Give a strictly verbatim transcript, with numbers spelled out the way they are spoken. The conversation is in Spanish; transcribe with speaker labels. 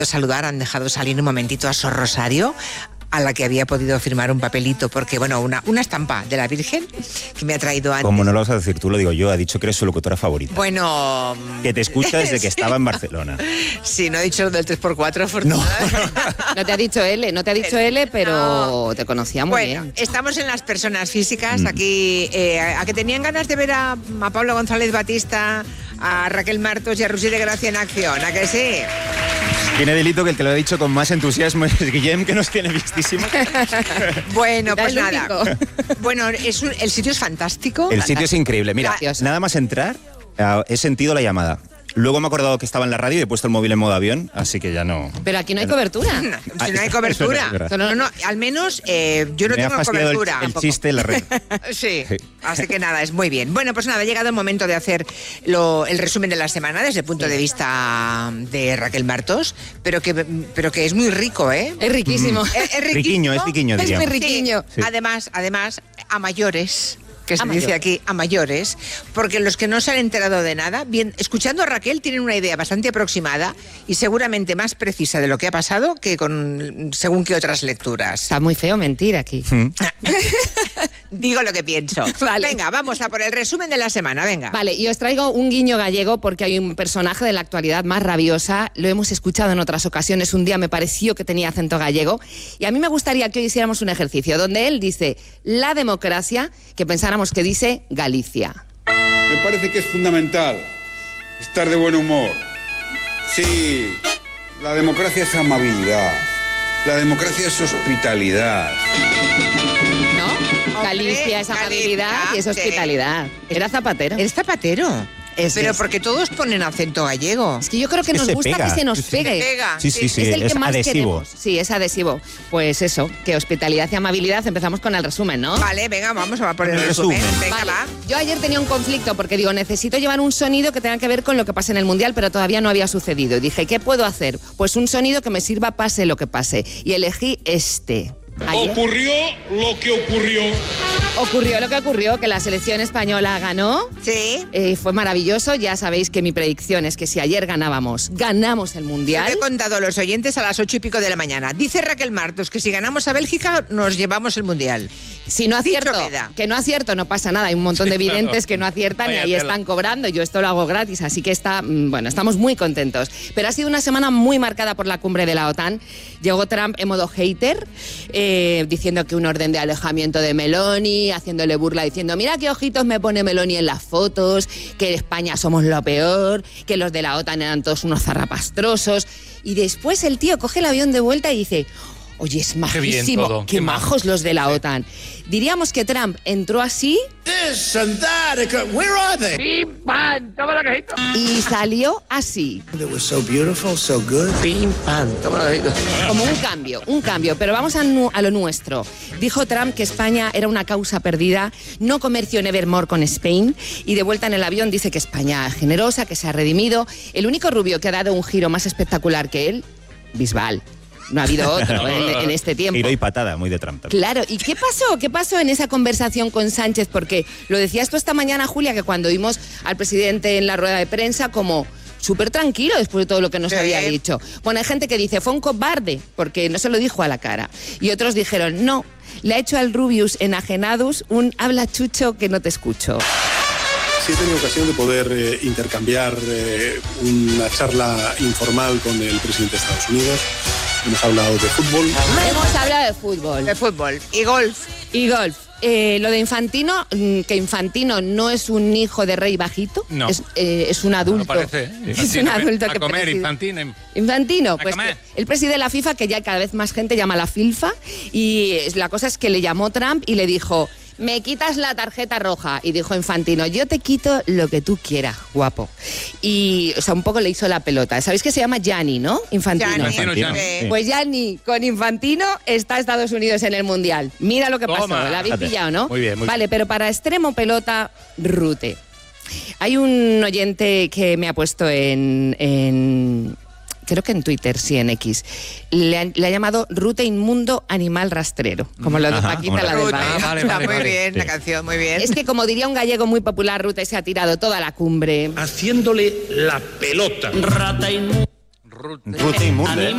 Speaker 1: saludar, han dejado salir un momentito a Sor Rosario, a la que había podido firmar un papelito, porque, bueno, una, una estampa de la Virgen que me ha traído antes.
Speaker 2: Como no lo vas a decir tú, lo digo yo, ha dicho que eres su locutora favorita.
Speaker 1: Bueno...
Speaker 2: Que te escucha desde que estaba en Barcelona.
Speaker 1: Sí, no he dicho lo del tres por cuatro, afortunadamente.
Speaker 3: No. No te ha dicho L, no te ha dicho L, pero no. Te conocía muy
Speaker 1: bueno,
Speaker 3: bien.
Speaker 1: Estamos en las personas físicas, mm. aquí, eh, a que tenían ganas de ver a, a Pablo González Batista, a Raquel Martos y a Roger de Gracia en acción, ¿a que sí?
Speaker 2: Tiene delito que el que lo ha dicho con más entusiasmo es Guillem, que nos tiene vistísimos.
Speaker 1: Bueno, pues nada. Bueno, es un, el sitio es fantástico.
Speaker 2: El sitio es increíble. Mira,
Speaker 1: Gracias.
Speaker 2: Nada más entrar, uh, he sentido la llamada. Luego me he acordado que estaba en la radio y he puesto el móvil en modo avión, así que ya no...
Speaker 3: Pero aquí no hay cobertura.
Speaker 1: No, si no hay cobertura. No, no, no, al menos eh, yo no
Speaker 2: me
Speaker 1: tengo
Speaker 2: ha
Speaker 1: cobertura.
Speaker 2: El, el chiste en la red.
Speaker 1: Sí, sí, así que nada, es muy bien. Bueno, pues nada, ha llegado el momento de hacer lo, el resumen de la semana desde el punto de vista de Raquel Martos, pero que, pero que es muy rico, ¿eh?
Speaker 3: Es riquísimo.
Speaker 2: Mm.
Speaker 1: Es, es
Speaker 2: riquiño, es riquiño,
Speaker 3: es
Speaker 2: diríamos.
Speaker 3: muy riquiño.
Speaker 1: Sí. Además, además, a mayores... que se
Speaker 3: a
Speaker 1: dice
Speaker 3: mayor.
Speaker 1: aquí, a mayores, porque los que no se han enterado de nada, bien, escuchando a Raquel tienen una idea bastante aproximada y seguramente más precisa de lo que ha pasado que con según qué otras lecturas.
Speaker 3: Está muy feo mentir aquí.
Speaker 2: Mm.
Speaker 1: Digo lo que pienso.
Speaker 3: Vale.
Speaker 1: Venga, vamos a por el resumen de la semana, venga.
Speaker 3: Vale, y os traigo un guiño gallego porque hay un personaje de la actualidad más rabiosa, lo hemos escuchado en otras ocasiones, un día me pareció que tenía acento gallego, y a mí me gustaría que hoy hiciéramos un ejercicio donde él dice la democracia, que pensáramos que dice Galicia.
Speaker 4: Me parece que es fundamental estar de buen humor. Sí, la democracia es amabilidad, la democracia es hospitalidad.
Speaker 3: ¿No?
Speaker 1: Hombre,
Speaker 3: Galicia es amabilidad
Speaker 1: Galicia,
Speaker 3: y es hospitalidad. Era Zapatero.
Speaker 1: ¿Eres zapatero?
Speaker 3: Es,
Speaker 1: Pero
Speaker 3: es.
Speaker 1: porque todos ponen acento gallego.
Speaker 3: Es que yo creo que
Speaker 2: Es que
Speaker 3: nos
Speaker 2: se
Speaker 3: gusta
Speaker 2: pega.
Speaker 3: que se nos
Speaker 2: Sí, sí.
Speaker 3: pegue.
Speaker 1: Pega.
Speaker 2: Sí, sí, sí,
Speaker 3: es el
Speaker 2: es
Speaker 3: que más
Speaker 2: adhesivo.
Speaker 3: queremos. Sí, es adhesivo. Pues eso, que hospitalidad y amabilidad. Empezamos con el resumen, ¿no?
Speaker 1: Vale, venga, vamos a por el
Speaker 2: El
Speaker 1: resumen.
Speaker 2: resumen.
Speaker 1: Venga,
Speaker 3: Vale.
Speaker 1: va.
Speaker 3: Yo ayer tenía un conflicto porque digo, necesito llevar un sonido que tenga que ver con lo que pasa en el Mundial, pero todavía no había sucedido. Y dije, ¿qué puedo hacer? Pues un sonido que me sirva pase lo que pase. Y elegí este. Ayer
Speaker 5: Ocurrió lo que ocurrió.
Speaker 3: ocurrió lo que ocurrió, que la selección española ganó.
Speaker 1: Sí.
Speaker 3: Eh, fue maravilloso. Ya sabéis que mi predicción es que si ayer ganábamos, ganamos el
Speaker 1: Yo
Speaker 3: Mundial.
Speaker 1: te he contado a los oyentes a las ocho y pico de la mañana. Dice Raquel Martos que si ganamos a Bélgica nos llevamos el Mundial.
Speaker 3: Si no acierto,
Speaker 1: Dicho queda.
Speaker 3: que no acierto, no pasa nada. Hay un montón de videntes que no aciertan y
Speaker 5: Vaya
Speaker 3: ahí
Speaker 5: tela.
Speaker 3: están cobrando. Yo esto lo hago gratis, así que está, mm, bueno, estamos muy contentos. Pero ha sido una semana muy marcada por la cumbre de la OTAN. Llegó Trump en modo hater, eh, diciendo que un orden de alejamiento de Meloni, haciéndole burla, diciendo, mira qué ojitos me pone Meloni en las fotos, que España somos lo peor, que los de la OTAN eran todos unos zarrapastrosos. Y después el tío coge el avión de vuelta y dice... Oye, es
Speaker 5: Qué bien
Speaker 3: majísimo,
Speaker 5: todo,
Speaker 3: qué
Speaker 5: qué
Speaker 3: majos los de la OTAN. Diríamos que Trump entró así
Speaker 6: This and that. Where are they?
Speaker 5: ¡Pim, pam! ¡Toma la cajita!
Speaker 3: y salió así,
Speaker 6: It was so beautiful, so good.
Speaker 5: ¡Pim, pam! ¡Toma la cajita!
Speaker 3: como un cambio, un cambio. Pero vamos a, nu- a lo nuestro. Dijo Trump que España era una causa perdida, no comercio nevermore con Spain, y de vuelta en el avión dice que España es generosa, que se ha redimido. El único rubio que ha dado un giro más espectacular que él, Bisbal. No ha habido otro en, en este tiempo.
Speaker 2: Giro y patada, muy de Trump también.
Speaker 3: Claro, ¿y qué pasó? ¿Qué pasó en esa conversación con Sánchez? Porque lo decías tú esta mañana, Julia, que cuando oímos al presidente en la rueda de prensa como súper tranquilo después de todo lo que nos
Speaker 1: Sí.
Speaker 3: había dicho. Bueno, hay gente que dice, fue un cobarde, porque no se lo dijo a la cara. Y otros dijeron, no, le ha hecho al Rubius enajenadus un habla chucho que no te escucho.
Speaker 7: Sí he tenido ocasión de poder eh, intercambiar eh, una charla informal con el presidente de Estados Unidos. Hemos hablado de fútbol.
Speaker 3: Hemos hablado de fútbol
Speaker 1: De fútbol y golf.
Speaker 3: y golf. Eh, lo de Infantino, mm, que Infantino no es un hijo de rey bajito,
Speaker 5: No.
Speaker 3: es, eh, es un adulto.
Speaker 5: No parece. ¿eh?
Speaker 3: Es un
Speaker 5: Infantino,
Speaker 3: adulto
Speaker 5: a
Speaker 3: que
Speaker 5: comer,
Speaker 3: preside-
Speaker 5: Infantino.
Speaker 3: Infantino,
Speaker 5: A
Speaker 3: pues
Speaker 5: comer.
Speaker 3: que él preside la FIFA, que ya cada vez más gente llama la FIFA, y es- la cosa es que le llamó Trump y le dijo, me quitas la tarjeta roja, y dijo Infantino, yo te quito lo que tú quieras, guapo. Y, o sea, un poco le hizo la pelota. ¿Sabéis que se llama Gianni, no? Infantino.
Speaker 1: Gianni,
Speaker 5: Infantino,
Speaker 2: Infantino,
Speaker 1: sí.
Speaker 2: sí.
Speaker 3: Pues Gianni, con Infantino está Estados Unidos en el Mundial. Mira lo que pasó,
Speaker 5: Toma.
Speaker 3: la habéis
Speaker 2: Fíjate.
Speaker 3: pillado, ¿no?
Speaker 5: Muy bien, muy
Speaker 3: Vale, pero para extremo pelota, Rute. Hay un oyente que me ha puesto en, en creo que en Twitter, sí, en X, le ha, le ha llamado Rute Inmundo Animal Rastrero, como lo de
Speaker 2: Ajá,
Speaker 3: Paquita,
Speaker 2: como
Speaker 3: la
Speaker 2: la-
Speaker 3: del
Speaker 1: Rute,
Speaker 3: barrio.
Speaker 5: Ah, vale,
Speaker 1: está
Speaker 5: vale,
Speaker 1: muy
Speaker 5: vale.
Speaker 1: bien, la
Speaker 2: Sí.
Speaker 1: canción, muy bien.
Speaker 3: Es que, como diría un gallego muy popular, Rute se ha tirado toda la cumbre.
Speaker 5: Haciéndole la pelota.
Speaker 2: Rute inmunda, ¿eh?